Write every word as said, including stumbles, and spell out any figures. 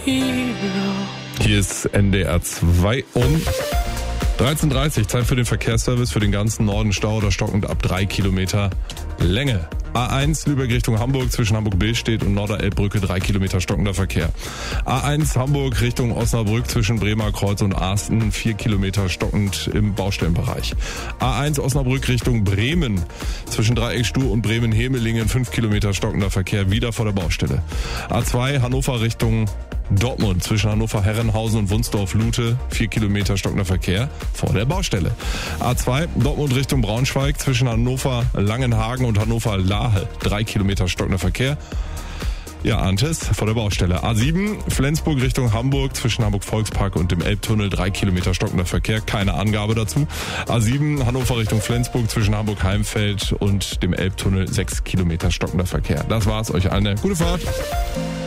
Hier ist N D R zwei um dreizehn Uhr dreißig. Zeit für den Verkehrsservice für den ganzen Norden. Stau oder stockend ab drei Kilometer Länge. A eins Lübeck Richtung Hamburg zwischen Hamburg-Billstedt und Norderelbbrücke drei Kilometer stockender Verkehr. A eins Hamburg Richtung Osnabrück zwischen Bremer Kreuz und Arsten vier Kilometer stockend im Baustellenbereich. A eins Osnabrück Richtung Bremen zwischen Dreieckstuhl und Bremen-Hemelingen fünf Kilometer stockender Verkehr wieder vor der Baustelle. A zwei Hannover Richtung Dortmund zwischen Hannover Herrenhausen und Wunsdorf-Lute vier Kilometer stockender Verkehr vor der Baustelle. A zwei Dortmund Richtung Braunschweig zwischen Hannover Langenhagen und Hannover Lahe drei Kilometer stockender Verkehr. Ja, Antes vor der Baustelle. A sieben Flensburg Richtung Hamburg zwischen Hamburg Volkspark und dem Elbtunnel drei Kilometer stockender Verkehr. Keine Angabe dazu. A sieben Hannover Richtung Flensburg zwischen Hamburg Heimfeld und dem Elbtunnel sechs Kilometer stockender Verkehr. Das war's. Euch eine gute Fahrt.